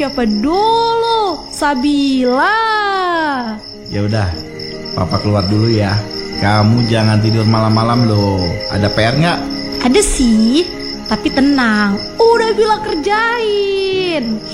siapa dulu? Sabila. Ya udah, papa keluar dulu ya. Kamu jangan tidur malam-malam loh. Ada PR nggak? Ada sih, tapi tenang, udah Bila kerjain.